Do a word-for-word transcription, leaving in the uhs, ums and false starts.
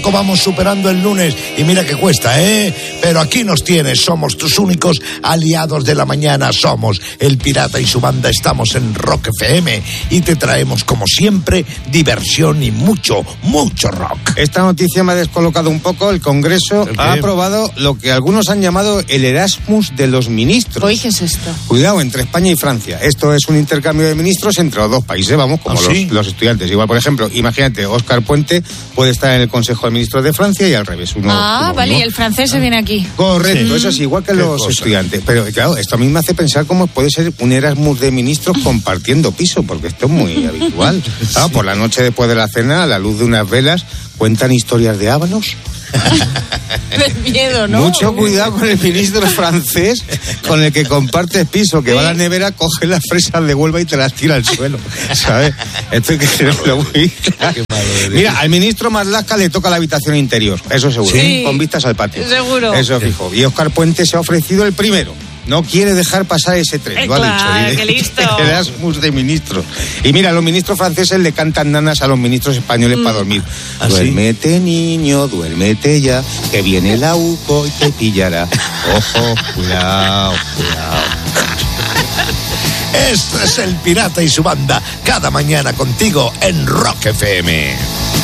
Vamos superando el lunes y mira que cuesta, ¿eh? Pero aquí nos tienes, somos tus únicos aliados de la mañana, somos El Pirata y su banda, estamos en Rock F M y te traemos como siempre diversión y mucho, mucho rock. Esta noticia me ha descolocado un poco. El Congreso ha aprobado lo que algunos han llamado el Erasmus de los ministros. Oye, ¿qué es esto? Cuidado, entre España y Francia. Esto es un intercambio de ministros entre los dos países, vamos, como ¿Ah, los, sí? los estudiantes. Igual, por ejemplo, imagínate, Óscar Puente puede estar en el Consejo de Ministros de Francia y al revés. Uno, ah, uno, vale, ¿no? y el francés se viene aquí. Correcto, Sí. eso es igual que los cosa. estudiantes. Pero claro, esto a mí me hace pensar cómo puede ser un Erasmus de ministros compartiendo piso, porque esto es muy habitual. Claro, por la noche después de la cena, a la luz de unas velas, cuentan historias de ábalos. De miedo, ¿no? Mucho cuidado con el ministro francés con el que compartes piso, que va a la nevera, coge las fresas de Huelva y te las tira al suelo, ¿sabes? Esto hay que tenerlo muy claro. Mira, al ministro Marlaska le toca la habitación interior, eso seguro, Sí. con vistas al patio. Seguro. Eso fijo. Y Óscar Puente se ha ofrecido el primero. No quiere dejar pasar ese tren, Eh, lo ha claro, dicho. qué listo. Erasmus de ministros. Y mira, los ministros franceses le cantan nanas a los ministros españoles Mm. para dormir. ¿Ah, sí? Duérmete, niño, duérmete ya, que viene el auco y te pillará. Ojo, cuidado, cuidado. Esto es El Pirata y su banda, cada mañana contigo en Rock F M.